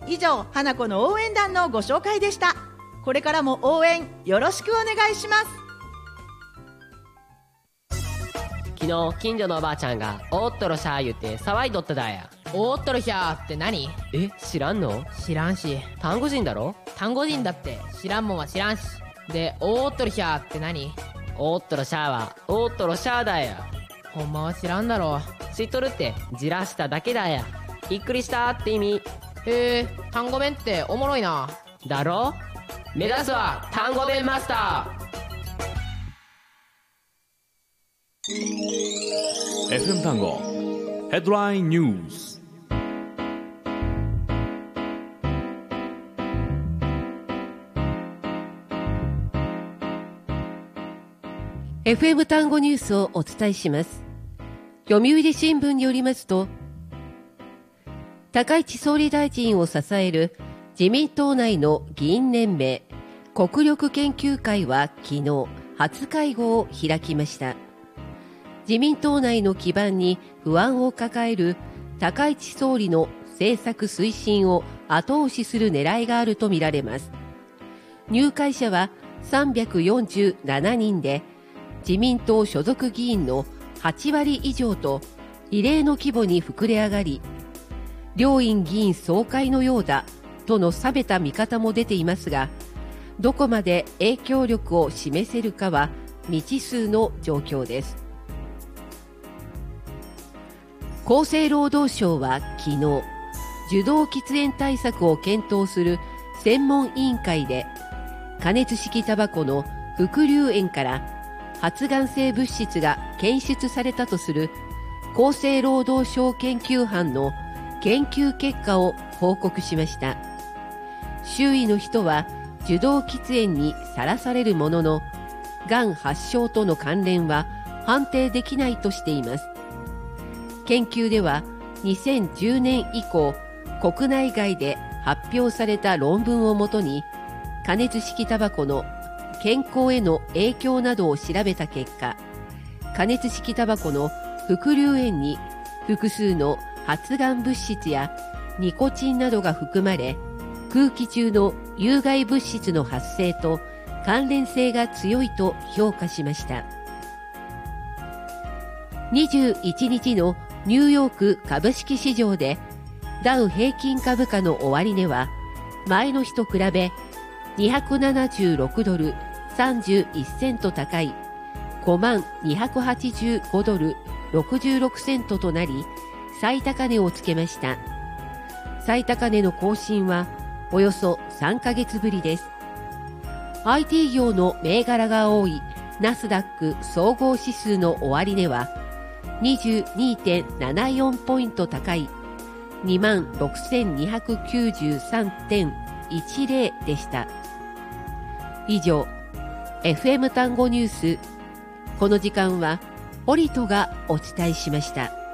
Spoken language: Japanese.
以上、花子の応援団のご紹介でした。これからも応援よろしくお願いします。 昨日近所のおばあちゃんがおっとろしゃー言って騒いどっただや。 おっとろひゃーって何？ 知らんの？ 知らんし。 単語人だろ？ 単語人だって知らんもんは知らんし。で、おっとろひゃーって何？ おっとろしゃーはおっとろしゃーだや。 ほんまは知らんだろ。 知っとるって、じらしただけだや。びっくりしたって意味。 へえ、単語弁っておもろいな。 だろ？目指すは単語弁マスター。FM 単語ヘッドラインニュース。 FM 単語ニュースをお伝えします。読売新聞によりますと、高市総理大臣を支える自民党内の議員連盟国力研究会は昨日初会合を開きました。自民党内の基盤に不安を抱える高市総理の政策推進を後押しする狙いがあるとみられます。入会者は347人で、自民党所属議員の8割以上と異例の規模に膨れ上がり、両院議員総会のようだとの冷めた見方も出ていますが、どこまで影響力を示せるかは未知数の状況です。厚生労働省は昨日、受動喫煙対策を検討する専門委員会で、加熱式タバコの副流煙から発がん性物質が検出されたとする厚生労働省研究班の研究結果を報告しました。周囲の人は受動喫煙にさらされるものの、がん発症との関連は判定できないとしています。研究では2010年以降、国内外で発表された論文をもとに、加熱式タバコの健康への影響などを調べた結果、加熱式タバコの副流煙に複数の発がん物質やニコチンなどが含まれ、空気中の有害物質の発生と関連性が強いと評価しました。21日のニューヨーク株式市場でダウ平均株価の終値は前の日と比べ276ドル31セント高い5285ドル66セントとなり、最高値をつけました。最高値の更新はおよそ3ヶ月ぶりです。 IT 業の銘柄が多いナスダック総合指数の終値は 22.74 ポイント高い 26,293.10 でした。以上、FM 単語ニュース。この時間はオリトがお伝えしました。